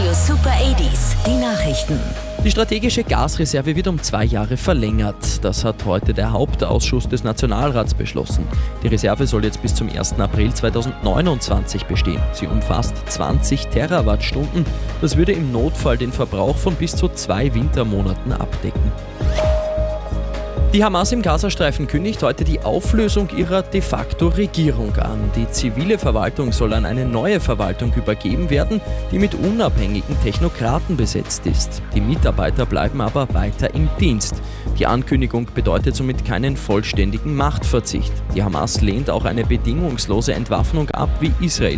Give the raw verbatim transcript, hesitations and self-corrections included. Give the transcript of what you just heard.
Radio Super achtziger, die Nachrichten. Die strategische Gasreserve wird um zwei Jahre verlängert. Das hat heute der Hauptausschuss des Nationalrats beschlossen. Die Reserve soll jetzt bis zum ersten April zweitausendneunundzwanzig bestehen. Sie umfasst zwanzig Terawattstunden. Das würde im Notfall den Verbrauch von bis zu zwei Wintermonaten abdecken. Die Hamas im Gazastreifen kündigt heute die Auflösung ihrer de facto Regierung an. Die zivile Verwaltung soll an eine neue Verwaltung übergeben werden, die mit unabhängigen Technokraten besetzt ist. Die Mitarbeiter bleiben aber weiter im Dienst. Die Ankündigung bedeutet somit keinen vollständigen Machtverzicht. Die Hamas lehnt auch eine bedingungslose Entwaffnung ab, wie Israel